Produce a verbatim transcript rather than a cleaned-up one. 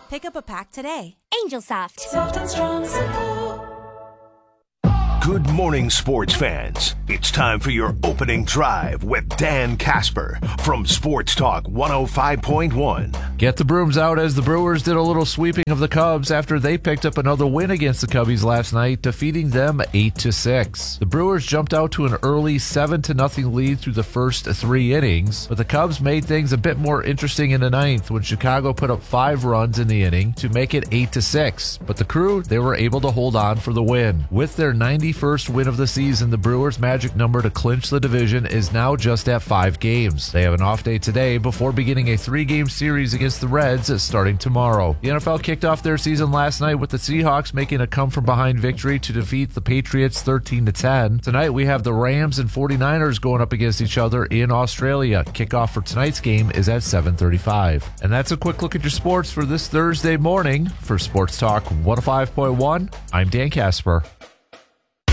Pick up a pack today. Angel Soft. Soft and strong support. Good morning, sports fans. It's time for your opening drive with Dan Casper from Sports Talk one oh five point one. Get the brooms out as the Brewers did a little sweeping of the Cubs after they picked up another win against the Cubbies last night, defeating them eight to six. The Brewers jumped out to an early seven to nothing lead through the first three innings, but the Cubs made things a bit more interesting in the ninth when Chicago put up five runs in the inning to make it eight to six. But the Crew, they were able to hold on for the win. With their ninety-first win of the season, the Brewers' magic number to clinch the division is now just at five games. They have an off day today before beginning a three-game series against the Reds starting tomorrow. The N F L kicked off their season last night with the Seahawks making a come-from-behind victory to defeat the Patriots thirteen to ten. Tonight we have the Rams and forty-niners going up against each other in Australia. Kickoff for tonight's game is at seven thirty-five. And that's a quick look at your sports for this Thursday morning. For Sports Talk one oh five point one, I'm Dan Casper.